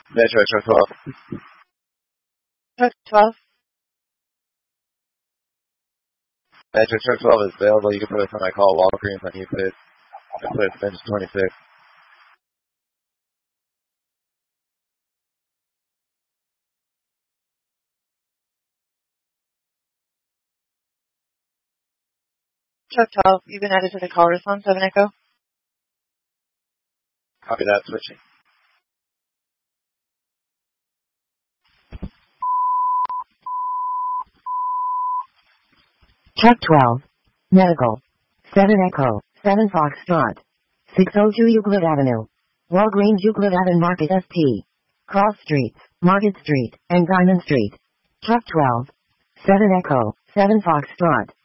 Metro Truck 12. Truck 12. Metro Truck 12 is available. You can put us on my call Walgreens on Euclid. I put it bench 26. Truck 12, you've been added to the call response. 7 Echo. Copy that. Switching. Truck 12. Medical. 7 Echo. 7 Foxtrot. 602 Euclid Avenue. Walgreens Euclid Avenue Market SP. Cross Streets, Market Street, and Diamond Street. Truck 12. 7 Echo. 7 Foxtrot.